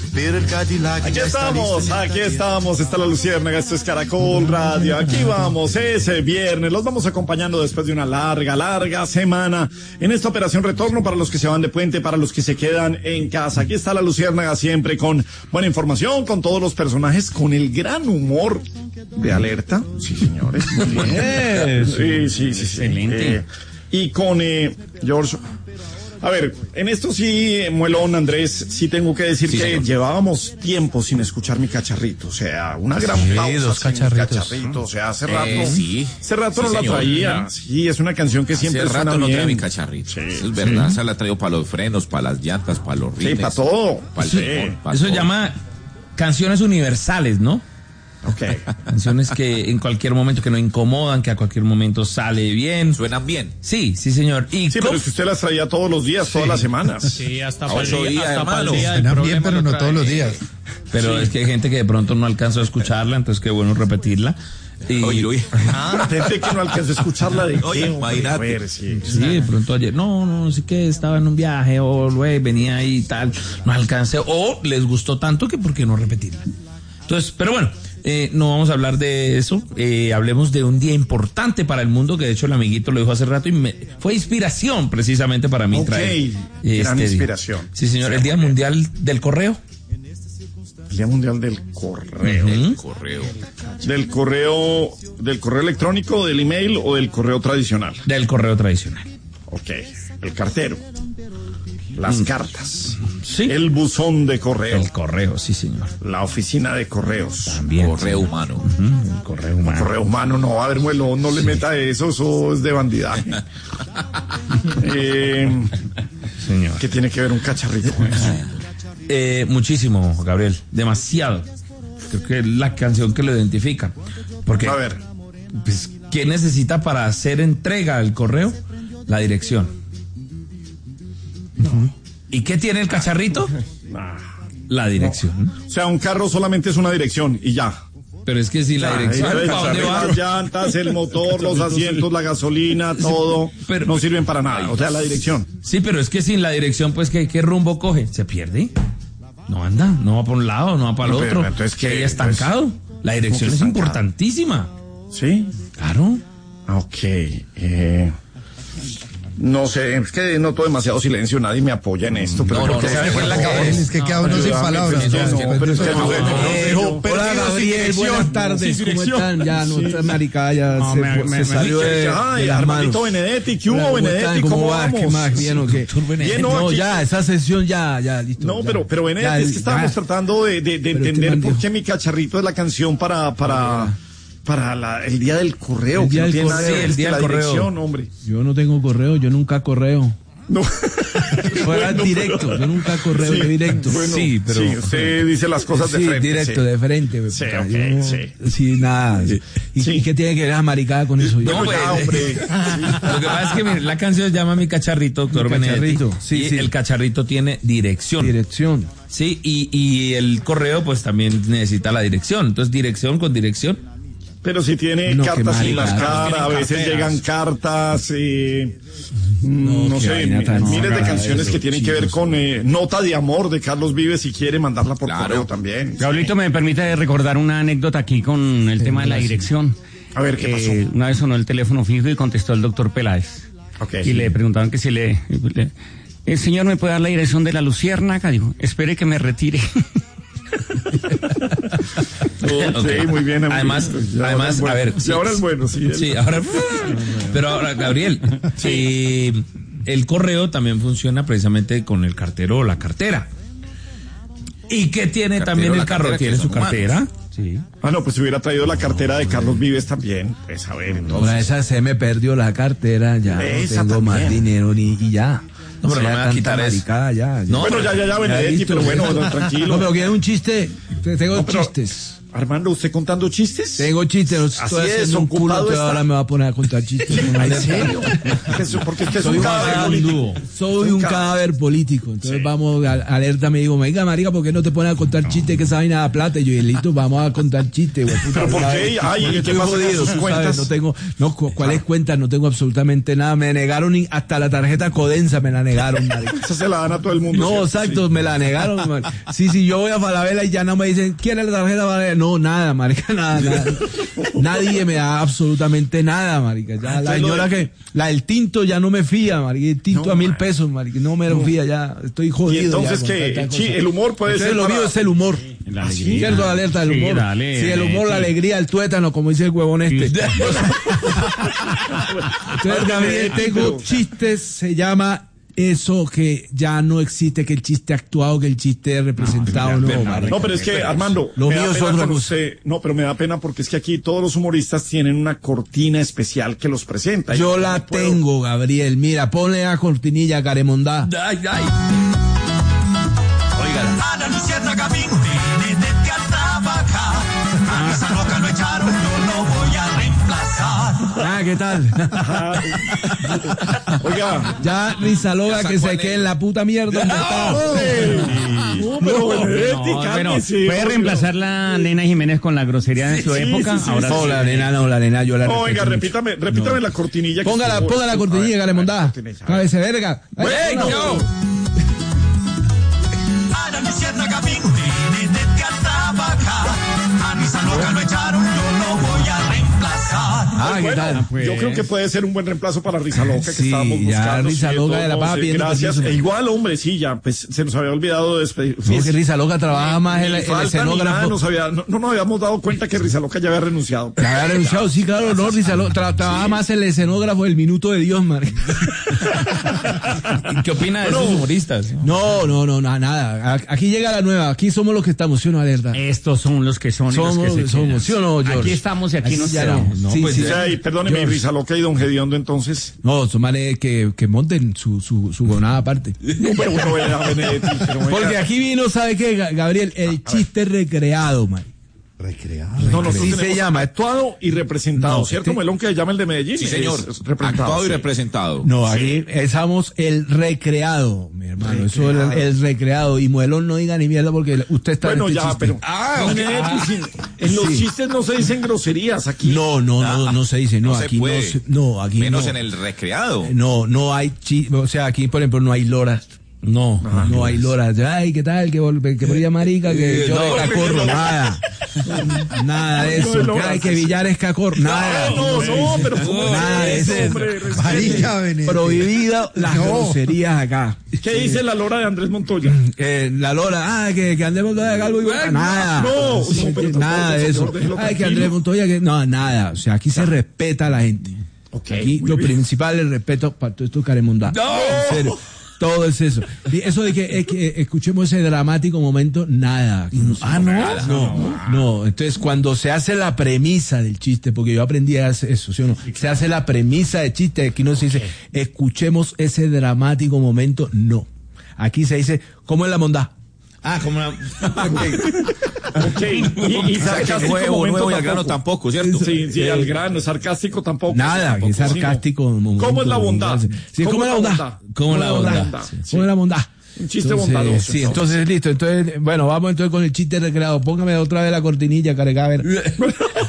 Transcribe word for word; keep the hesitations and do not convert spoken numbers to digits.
Aquí estamos, aquí estamos, está la Luciérnaga, esto es Caracol Radio, aquí vamos, ese viernes, los vamos acompañando después de una larga, larga semana en esta operación retorno para los que se van de puente, para los que se quedan en casa. Aquí está la Luciérnaga siempre con buena información, con todos los personajes, con el gran humor de Alerta, sí señores, muy bien, sí, sí, sí, sí, excelente. eh, y con eh, George. A ver, en esto sí, Muelón, Andrés, sí tengo que decir sí, que señor. Llevábamos tiempo sin escuchar mi cacharrito, o sea, una gran sí, pausa dos sin cacharritos. mi cacharrito, o sea, hace rato, eh, sí. hace rato sí, no la señor. traía, sí, es una canción que hace siempre rato suena no bien. trae mi cacharrito, Sí, es verdad, sí. esa la traigo para los frenos, para las llantas, para los rines. Sí, para todo. Para el Sí. timón, para Eso se todo. llama canciones universales, ¿no? Ok. Canciones que en cualquier momento que no incomodan, que a cualquier momento sale bien. Suenan bien. Sí, sí, señor. Y Sí, co- pero es que usted las traía todos los días, Sí. todas las semanas. Sí, hasta A para el ocho día, días, hasta para el hermano. día del Suenan bien, problema pero lo no todos trae. los días. pero Sí. es que hay gente que de pronto no alcanzó a escucharla, entonces qué bueno repetirla. Y, Oye, oye. Ah, gente que no alcanzó a escucharla de Oye, qué, imagínate. A ver, sí. sí, de pronto ayer, no, no, no sé qué, estaba en un viaje, o luego venía ahí y tal, no alcancé, o les gustó tanto que por qué no repetirla. Entonces, pero bueno, eh, no vamos a hablar de eso, eh, hablemos de un día importante para el mundo, que de hecho el amiguito lo dijo hace rato y me, fue inspiración precisamente para mí Ok, traer gran día. inspiración. Sí, señor, Sí, el Día muy bien. Mundial del Correo. El Día Mundial del Correo. Ujú. Correo. Del correo, del correo electrónico, del email o del correo tradicional. Del correo tradicional. Ok, el cartero, las cartas, Sí. el buzón de correo, El correo, sí, señor. la oficina de correos, También. Correo humano. Ujú, el correo humano. correo humano, no, a ver, Muelo, no le meta eso, eso es de bandidaje. eh, Señor. ¿Qué tiene que ver un cacharrito con eso? Eh, muchísimo, Gabriel, demasiado. Creo que es la canción que lo identifica. Porque, A ver, pues, ¿qué necesita para hacer entrega al correo? La dirección. ¿Y qué tiene el cacharrito? ah, La dirección. o sea, un carro solamente es una dirección y ya. Pero es que si la dirección, Ahí, ¿para dónde va? las llantas, el motor, los asientos, la gasolina, todo, pero- no sirven para nada. O sea, la dirección. Sí, pero es que sin la dirección, pues, ¿qué, qué rumbo coge? Se pierde. No anda, no va por un lado, no va para el No, pero, otro. entonces, ¿qué? Queda estancado. La dirección que es estancado? importantísima. ¿Sí? Claro. Ah, ok. Eh, no sé, es que noto demasiado silencio, nadie me apoya en esto, pero No, yo no, creo no, que se me fue la cabeza. Es que queda uno sin ayúdame, palabras. pero es que ¿no? no, pero es que no, no, no, Hola perdido, sin Gabriel, dirección, buenas tardes, sin ¿cómo dirección. están? Ya, nuestra maricada ya No, se, me- fue- me- se me- salió de, Ay, de las Armandito manos. Benedetti, ¿qué Hola, hubo, ¿cómo Benedetti? están? ¿Cómo, ¿Cómo vas? ¿Qué vamos? más? ¿Bien o qué? Doctor Benedetti. Bien, No, aquí- ya, esa sesión ya, ya, listo. No, ya. pero, pero Ya, Benedetti, es que ya. estábamos tratando de, de, de Pero este entender man por dijo- qué mi cacharrito es la canción para, para, para la, el día del correo. El día que no del tiene nada que correo. ver, Sí, el es que día la del correo. dirección, hombre. Yo no tengo correo, yo nunca correo. No. Fuera Bueno, directo, pero- yo nunca correo, Sí, yo directo. bueno, Sí, pero- sí, usted dice las cosas de Sí, frente. directo, sí. de frente. Sí, puta, ok, yo no- sí. sí, nada. ¿Y, Sí. y qué tiene que ver esa maricada con eso? Bueno, No, ya, pues, hombre. Lo que pasa es que mire, la canción se llama Mi Cacharrito, doctor Mi Benedetti. Cacharrito, sí, y sí. el cacharrito tiene dirección. Dirección. Sí, y, y el correo pues también necesita la dirección. Entonces, dirección con dirección. Pero si tiene No, qué cartas sin las marica. caras, a veces llegan cartas, eh, mm, no qué sé, vaina mi- tan miles de rara canciones eso, que tienen que ver chicos. con eh, nota de amor de Carlos Vives si quiere mandarla por Claro. correo también. Gabrielito, me permite recordar una anécdota aquí con el tema de la dirección. A ver, ¿qué pasó? Eh, una vez sonó el teléfono fijo y contestó el doctor Peláez. Ok. Y le preguntaban que si le, le- el señor me puede dar la dirección de la Luciérnaga. Dijo, espere que me retire. Oh, sí, muy bien. muy Además, bien. Ya además, ahora a es ver. bueno. Sí, ahora es bueno, sí. Sí, ahora. Pero ahora, Gabriel, eh, el correo también funciona precisamente con el cartero o la cartera. ¿Y qué tiene Cartero, también la el carro? cartera, ¿Tiene que su son humanos. cartera? Sí. Ah, no, pues si hubiera traído la cartera de Carlos Vives también. Pues a ver, Ahora entonces. esa se me perdió la cartera, ya Esa no tengo más también. dinero ni y ya. No, pero O sea, no me va a tanta quitar eso. maricada, ya, ya. No, Bueno, ya, ya, ya, Benedetti, listo. pero bueno, no, tranquilo. No, pero que es un chiste, te- tengo No, pero- chistes. Armando, ¿usted contando chistes? Tengo chistes, no estoy Así haciendo es, un culo, ocupado entonces está. ahora me va a poner a contar chistes. ¿En serio? Porque usted es un cadáver político. Soy un cadáver político. Entonces Sí. vamos, a, alerta me digo, venga, marica, ¿por qué no te pones a contar chistes que esa vaina da plata? Y yo, listo, vamos a contar chistes, güey. puta, ¿Pero por ¿sabes? qué? Ay, Porque ¿qué estoy pasa con jodido, sus tú sabes, cuentas? no tengo, no, cu- ¿cuáles cuentas? No tengo absolutamente nada. Me negaron y hasta la tarjeta Codensa me la negaron, marica. Esa se la dan a todo el mundo. No, ¿cierto? exacto, me la negaron, man. Sí, sí, yo voy a Falabella y ya no me dicen, ¿quiere la tarjeta Falabella? No, nada, marica, nada, nada. Nadie me da absolutamente nada, marica. Ya Ah, la entonces lo señora de- que, la del tinto ya no me fía, marica. El tinto No, a mil man. pesos, marica. No me lo fía, ya estoy jodido. Y entonces ya, que con el, tanta chi- cosa. el humor puede Entonces ser lo para- mío es el humor. La ¿Ah, sí? alegría. Cierto, la alerta del Sí, humor. dale, sí, el humor, la Betty. alegría, el tuétano, como dice el huevón este. Entonces, Gabriel, tengo Pero- chistes, se llama eso que ya no existe, que el chiste actuado, que el chiste representado, no, Bernardo. marica. No, pero es que, Armando, Lo me da mío es pena otra con cosa. usted. No, pero me da pena porque es que aquí todos los humoristas tienen una cortina especial que los presenta. Yo Y la no puedo- tengo, Gabriel. Mira, ponle la cortinilla, Caremondá. Ay, ay. A la luciérnaga vine desde a trabajar. A esa loca lo echaron, yo lo voy a reemplazar. Ah, ¿qué tal? Oiga, Ya Rizaloga que se cuál quede es? en la puta mierda donde está. no, pero Benedetti, No, pero cálmese, puede oiga. reemplazar la Nena Jiménez con la grosería de su Sí, época. sí, sí, Ahora sí. No, sí. la nena, no, la nena, yo la No, oiga, respeto mucho. repítame, repítame la cortinilla. que Póngala, estuvo- ponga la cortinilla, A ver, Caremondá. cortinilla, a ver. Cabece verga. Ay, ¡Ey, no. yo! A la luciérnaga vine desde a trabajar. A esa loca lo echaron, yo lo voy a reemplazar. Ah, ¿qué Bueno, tal? pues. Yo creo que puede ser un buen reemplazo para Risa Loca que Sí, estábamos ya buscando. Risa sí, Loca todo, de la no, pava sí, pidiendo gracias. permiso. E igual, hombre, sí, ya, pues se nos había olvidado de despedir. No, que Rizaloga trabaja más en Ni el, el falta ni nada, escenógrafo. nos había- no, no nos habíamos dado cuenta que Risa Loca ya había renunciado. Que había renunciado, sí, claro, no, Rizaloga tra- trabaja más el escenógrafo del minuto de Dios, man. ¿Qué opina de esos humoristas? No, no, no, na- nada. A- Aquí llega la nueva, aquí somos los que estamos, ¿sí o no, alerta? Estos son los que son y Somos, los que se somos, quedan. ¿sí o no, George? Aquí estamos y aquí, nos ya quedamos. no. ¿no? Sí, Pues, sí. O sea, y perdóneme, George. Risa Loca y Don Gediondo, entonces. No, son manes que, que monten su, su, su gonada aparte. No, pero bueno, vea, Benedetti, pero venga. Porque aquí vino, ¿sabe qué, Ga- Gabriel? El chiste recreado, man. No, nosotros Sí se tenemos llama. actuado y representado, No, ¿cierto? este- Melón que llama el de Medellín. Sí, señor. Es- es representado, Actuado y sí. representado. No, aquí estamos el recreado, mi hermano. Eso es el, el recreado. Y Muelón no diga ni mierda porque usted está Bueno, en este ya, chiste. pero. Ah, ok. Benedetti, sí, en los Sí. chistes no se dicen groserías aquí. No, no, no, no se dice. No, No se aquí puede. no se, no, aquí Menos no. en el recreado. No, no hay chi, o sea, aquí por ejemplo no hay loras. No, no hay loras. Ay, ¿qué tal? Que, vol- que por ella marica, que Eh, yo no. de cacorro, nada. Nada de No, eso. no, Que no, hay que sí, sí. billar es cacorro, nada. No, no, pero ¿cómo Nada de es eso. hombre? Respete. Marica, Benedetti. Prohibido las groserías acá. ¿Qué dice la lora de Andrés Montoya? Eh, la Lora, ah, que, que Andrés Montoya haga algo igual. Nada. no, Sí, no, pero nada tampoco, de eso. señor, déjelo Ay, que tranquilo. Andrés Montoya, que no, nada. O sea, aquí se respeta a la gente. Ok, Aquí muy lo bien. principal es el respeto para todo esto caremondá. ¡No! En serio. Todo es eso. Eso de que, eh, que, eh, escuchemos ese dramático momento, nada. Aquí no se- Ah, ¿no? No, no. Entonces, cuando se hace la premisa del chiste, porque yo aprendí a hacer eso, ¿sí o no? Se hace la premisa del chiste, aquí no se dice, escuchemos ese dramático momento, no. Aquí se dice, ¿cómo es la mondá? Ah, como la... Ok, y, y O sea, que sarcástico nuevo, momento nuevo y al grano tampoco. tampoco, ¿cierto? Sí, sí, al grano, sarcástico tampoco. Nada, que es Tampoco, sí, sarcástico. no. momento, ¿Cómo es la bondad? Sí, ¿cómo es la bondad? ¿Cómo la bondad? ¿Cómo es la bondad? Un chiste Entonces, bondadoso. Sí, entonces listo. Entonces, bueno, vamos entonces con el chiste recreado. Póngame otra vez la cortinilla, careca, a ver.